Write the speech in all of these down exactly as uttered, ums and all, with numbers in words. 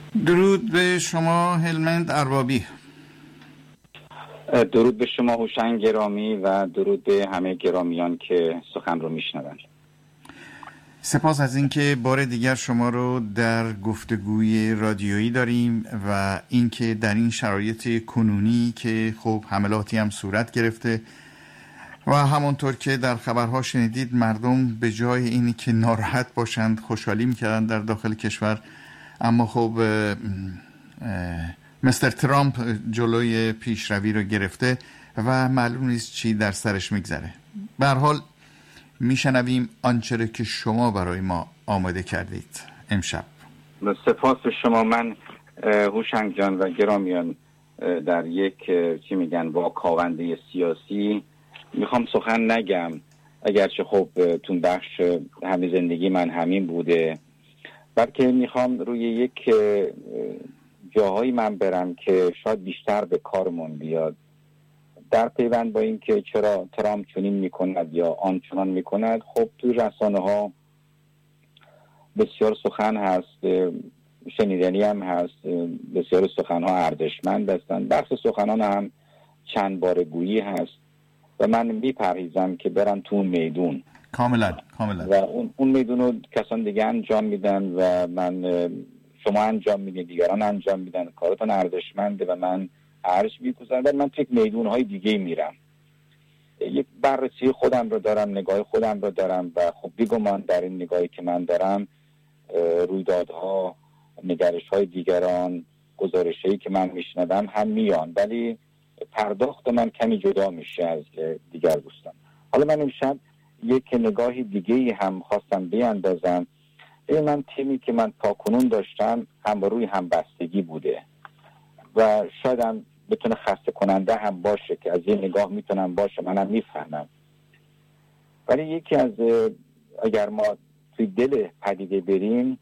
درود به شما هلمند اربابی. درود به شما هوشنگ گرامی و درود به همه گرامیان که سخن رو میشنوند. سپاس از اینکه بار دیگر شما رو در گفتگوی رادیویی داریم و اینکه در این شرایط کنونی که خب حملاتی هم صورت گرفته و همونطور که در خبرها شنیدید مردم به جای اینی که ناراحت باشند خوشحالی میکردن در داخل کشور، اما خب مستر ترامپ جلوی پیشروی رو گرفته و معلوم نیست چی در سرش میگذره. به هر حال میشنویم آنچه را که شما برای ما آماده کردید امشب. سپاس شما. من هوشنگ جان و گرامیان در یک چی میگن واکاونده سیاسی میخوام سخن نگم، اگرچه خب تون بخش همه زندگی من همین بوده، بلکه میخوام روی یک جاهایی من برم که شاید بیشتر به کارمون بیاد، در پیوند با این که چرا ترامپ چنین میکند یا آنچنان میکند. خب تو رسانه ها بسیار سخن هست، شنیدنی هم هست، بسیار سخن ها ارزشمند هستند، بخش سخنان هم چند بار گویی هست و من میپرهیزم که برم تو اون میدون. کاملا کاملا. و اون اون میدون رو کسان دیگه انجام میدن و من شما انجام میدین، دیگران انجام میدن، کارتون ارزشمنده و من ارج میگذارم و من تو یک میدونهای دیگه میرم، یک بررسی خودم رو دارم، نگاه خودم رو دارم و خب بیگمان در این نگاهی که من دارم رویدادها، نگرش‌های دیگران، گزارش‌هایی که من میشنوم هم میان، ولی پرداخت من کمی جدا میشه از دیگر دوستان. حالا من امشب یک نگاهی دیگه‌ای هم خواستم بیاندازم. این من تیمی که من تاکنون داشتم هم روی هم بستگی بوده و شاید هم بتونه خسته کننده هم باشه که از این نگاه میتونم باشه، منم میفهمم، ولی یکی از اگر ما توی دل پدیده بریم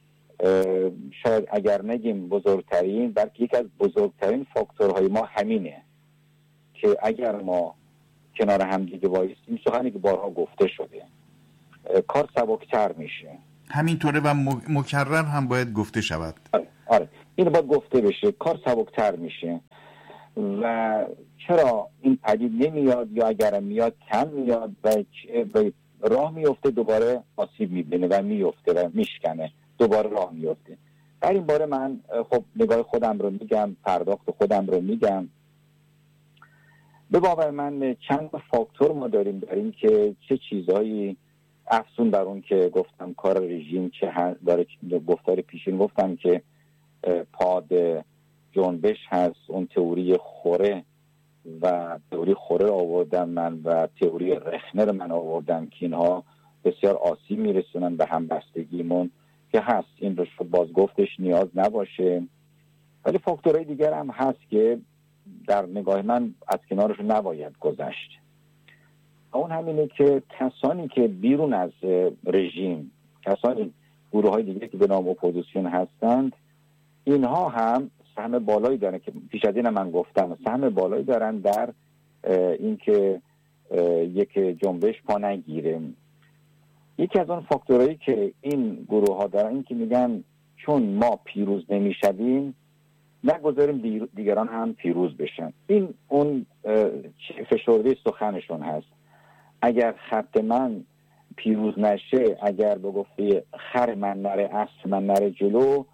شاید اگر نگیم بزرگترین، بلکه یک از بزرگترین فاکتورهای ما همینه که اگر ما کنار هم دیگه وایسیم، سخنی که بارها گفته شده، کار سبکتر میشه. همینطوره و مکرر هم باید گفته شود. آره, آره. این باید گفته بشه، کار سبکتر میشه. و چرا این پدید نمیاد یا اگر میاد کم میاد و راه میفته، دوباره آسیب میبینه و میفته و میشکنه، دوباره راه میفته. در این باره من خب نگاه خودم رو میگم، پرداخت خودم رو میگم. به باور من چند فاکتور ما داریم داریم که چه چیزهایی افزون بر اون که گفتم کار رژیم چه داره، گفتار پیشین گفتم که پاد جنبش هست، اون تئوری خوره و تئوری خوره آوردم من و تئوری رخنر من آوردم که اینها بسیار آسیب میرسونن به همبستگیمون که هست، این رو باز گفتش نیاز نباشه، ولی فاکتورهای دیگر هم هست که در نگاه من از کنارش نباید گذشت. اون همینه که کسانی که بیرون از رژیم، کسانی گروه های دیگه که به نام اپوزیسیون هستند، اینها هم سهم بالایی دارن که پیش از این من گفتم، سهم بالایی دارن در اینکه یک جنبش پا نگیره. یکی از اون فاکتورهایی که این گروه ها دارن این که میگن چون ما پیروز نمیشویم نگذاریم دیگران هم پیروز بشن. این اون فشرده سخنشون هست. اگر خط من پیروز نشه، اگر به گفته خر من نره اسب من نره جلو،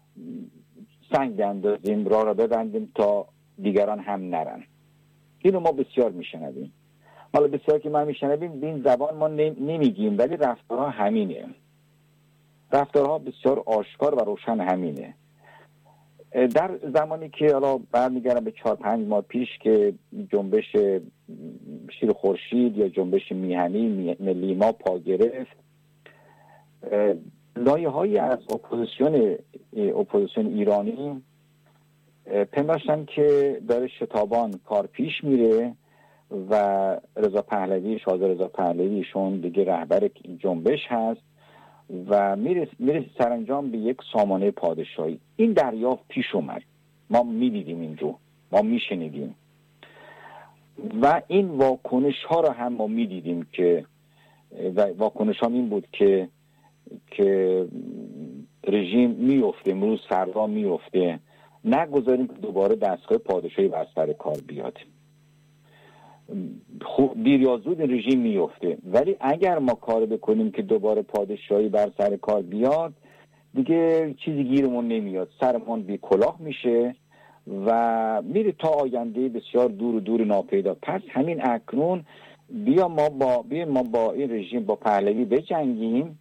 سنگ اندازیم، راه را ببندیم تا دیگران هم نرن. اینو ما بسیار میشنویم. حالا بسیار که ما میشنویم به این زبان ما نمیگیم، ولی رفتارها همینه، رفتارها بسیار آشکار و روشن همینه. در زمانی که حالا برمیگردم به چهار پنج ماه پیش که جنبش شیر خورشید یا جنبش میهنی ملی ما پا گرفت، لایه‌هایی از اپوزیسیون اپوزیسیون ایرانی پنداشتن که داره شتابان کار پیش میره و رضا پهلوی، شاه رضا پهلویشون دیگه رهبر جنبش هست و میرسه میرسه سرانجام به یک سامانه پادشاهی. این دریافت پیش اومد، ما میدیدیم این رو، ما میشنیدیم و این واکنش ها رو هم ما میدیدیم که واکنش ها این بود که که رژیم میفته، امروز فردا میفته، نگذاریم که دوباره دستگاه پادشاهی بر سر کار بیاد. دیر یا زود این رژیم میفته، ولی اگر ما کار بکنیم که دوباره پادشاهی بر سر کار بیاد، دیگه چیزی گیرمون نمیاد، سرمون بی کلاه میشه و میره تا آینده بسیار دور و دور ناپیدا. پس همین اکنون بیا ما با بیا ما با این رژیم، با پهلوی بجنگیم،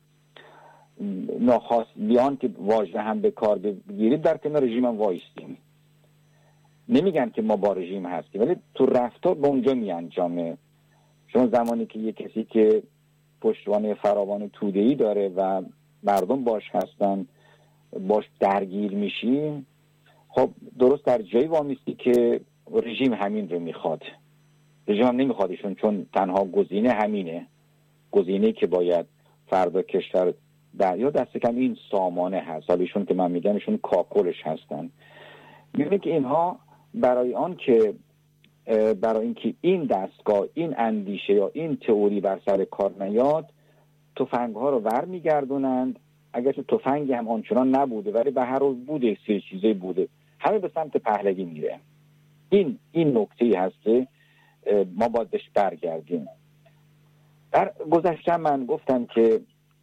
ناخواست بیان که واژه هم به کار بگیریم، در کنار رژیم هم وایستیم. نمیگن که ما با رژیم هستیم، ولی تو رفتار به اونجا می انجامه. شما زمانی که یک کسی که پشتوانه فراوان توده‌ای داره و مردم باش هستن، باش درگیر میشیم، خب درست در جایی وامیستی که رژیم همین رو میخواد. رژیم هم نمیخوادشون، چون تنها گزینه همینه، گزینه که باید فردا کشور دریا دست کم این سامانه هست. حالیشون که من میگم ایشون کاکلش هستن. میبینه که اینها برای آن که برای اینکه این دستگاه، این اندیشه یا این تئوری بر سر کار نیاد، تفنگ ها رو ور میگردونند. اگرچه تفنگی هم آنچنان نبوده، ولی به هر حال بوده، سری چیزی بوده، همه به سمت پهلوی میره. این این نکته هست که ما باید بهش برگردیم. در گذشته من گفتم که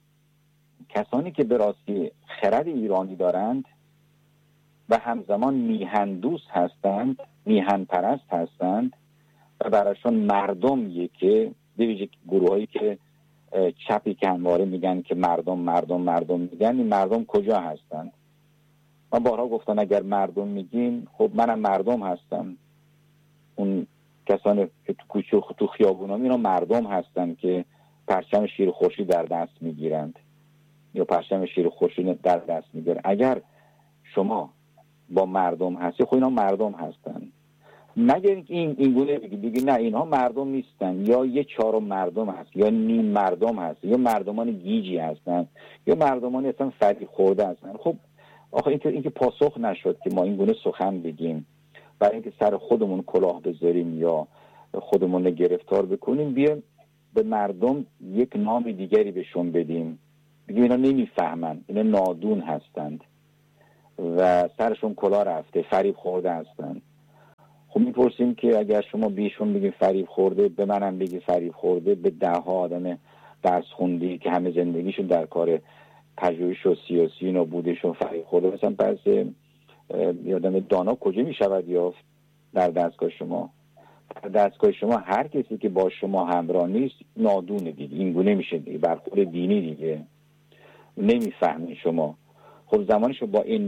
کسانی که به راستی خرد ایرانی دارند و همزمان میهن دوست هستند، میهن پرست هستند و براشون مردم یکه، دیویژه گروه هایی که چپی که همواره میگن که مردم مردم مردم میگن، این مردم کجا هستند؟ من بارها گفتم اگر مردم میگین، خب منم مردم هستم. اون کسانی که تو کوچه و تو خیابون هم اینا مردم هستن که پرچم شیر خورشید در دست میگیرند یا پرچم شیر خورشید در دست میگیرند. اگر شما با مردم هستی، خب اینا مردم هستن. مگر اینکه این اینگونه بگی بگی نه اینها مردم نیستن، یا یه چهارم مردم هست، یا نیم مردم هست، یا مردمان گیجی هستن، یا مردمان اصلا فریب خورده هستن. خب آخه این که این که پاسخ نشد که ما اینگونه سخن بگیم برای اینکه سر خودمون کلاه بذاریم یا خودمون رو گرفتار بکنیم. بیایم به مردم یک نام دیگری بهشون بدیم، بگیم اینا نمیفهمن، اینا نادون هستند و سرشون کلاه رفته، فریب خورده هستند. خب میپرسیم که اگر شما بیشون بگید فریب خورده، به منم بگی فریب خورده، به ده ها آدم درس خوندی که همه زندگیشون در کار پژوهش و سیاسی و بودشون فریب خورده، مثلا پس آدم دانا کجا میشود یافت در دستگاه شما؟ در دستگاه شما هر کسی که با شما همراه نیست نادونه دیگه، اینگونه میشه دیگه، برخورد دینی دیگه، نمیفهمی شما. خب زمانشو با این